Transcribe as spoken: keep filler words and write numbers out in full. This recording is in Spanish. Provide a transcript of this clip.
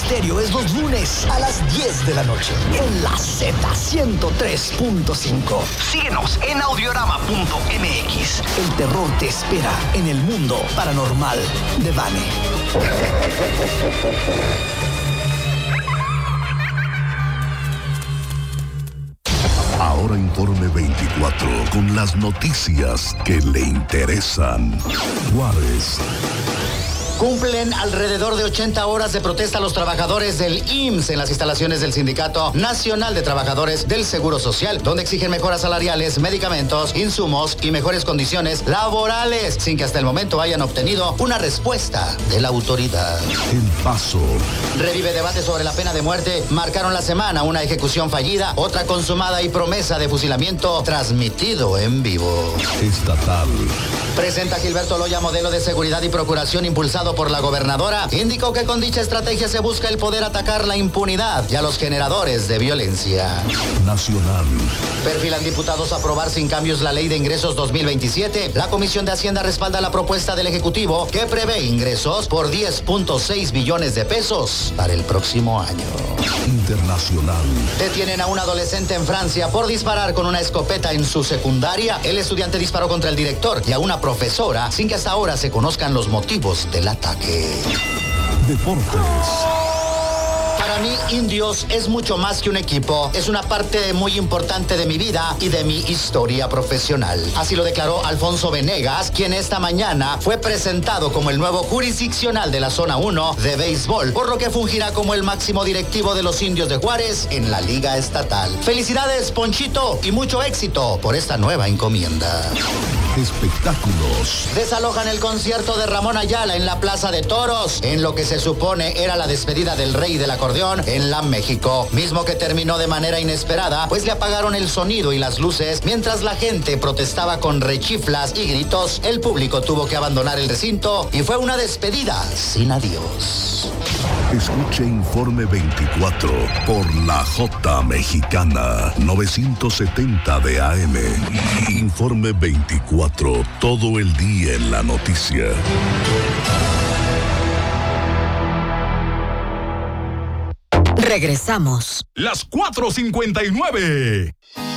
Misterio es los lunes a las diez de la noche en la Z ciento tres punto cinco. Síguenos en audiorama punto m x. El terror te espera en el mundo paranormal de Vane. Ahora Informe veinticuatro con las noticias que le interesan. Juárez. Cumplen alrededor de ochenta horas de protesta los trabajadores del I M S S en las instalaciones del Sindicato Nacional de Trabajadores del Seguro Social, donde exigen mejoras salariales, medicamentos, insumos y mejores condiciones laborales, sin que hasta el momento hayan obtenido una respuesta de la autoridad. El Paso. Revive debate sobre la pena de muerte. Marcaron la semana una ejecución fallida, otra consumada y promesa de fusilamiento transmitido en vivo. Estatal. Presenta Gilberto Loya modelo de seguridad y procuración impulsado por la gobernadora. Indicó que con dicha estrategia se busca el poder atacar la impunidad y a los generadores de violencia. Nacional. Perfilan diputados aprobar sin cambios la Ley de Ingresos dos mil veintisiete. La Comisión de Hacienda respalda la propuesta del Ejecutivo que prevé ingresos por diez punto seis billones de pesos para el próximo año. Internacional. Detienen a un adolescente en Francia por disparar con una escopeta en su secundaria. El estudiante disparó contra el director y a una profesora sin que hasta ahora se conozcan los motivos del ataque. Deportes. Para mí, Indios es mucho más que un equipo. Es una parte muy importante de mi vida y de mi historia profesional. Así lo declaró Alfonso Venegas, quien esta mañana fue presentado como el nuevo jurisdiccional de la Zona uno de béisbol, por lo que fungirá como el máximo directivo de los Indios de Juárez en la Liga Estatal. Felicidades, Ponchito, y mucho éxito por esta nueva encomienda. Espectáculos. Desalojan el concierto de Ramón Ayala en la Plaza de Toros, en lo que se supone era la despedida del rey del acordeón en la México, mismo que terminó de manera inesperada, pues le apagaron el sonido y las luces mientras la gente protestaba con rechiflas y gritos. El público tuvo que abandonar el recinto y fue una despedida sin adiós. Escuche Informe veinticuatro por la J Mexicana novecientos setenta de A M. Informe veinticuatro, todo el día en la noticia. Regresamos. Las cuatro cincuenta y nueve.